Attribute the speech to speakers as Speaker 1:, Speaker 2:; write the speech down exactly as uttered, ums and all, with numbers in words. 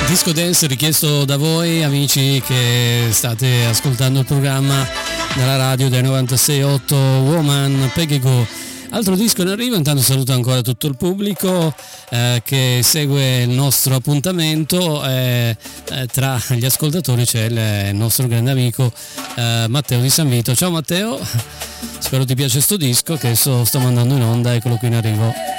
Speaker 1: Disco dance richiesto da voi amici che state ascoltando il programma dalla radio dei novantasei virgola otto Woman Peggy Gou. Altro disco in arrivo, intanto saluto ancora tutto il pubblico eh, che segue il nostro appuntamento. Eh, eh, tra gli ascoltatori c'è il nostro grande amico eh, Matteo di San Vito. Ciao Matteo, spero ti piace sto disco che sto, sto mandando in onda, eccolo qui in arrivo.